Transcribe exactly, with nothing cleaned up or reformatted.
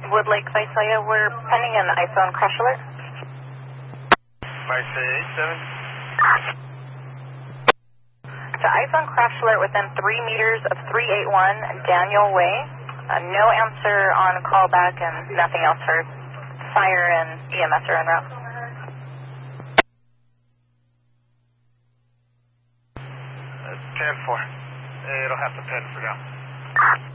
Woodlake, Visalia, we're pending an iPhone crash alert. Visalia eight seven. It's an iPhone crash alert within three meters of three eighty-one Daniel Way. Uh, no answer on callback and nothing else heard. Fire and E M S are en route. ten four. It'll have to pen for now.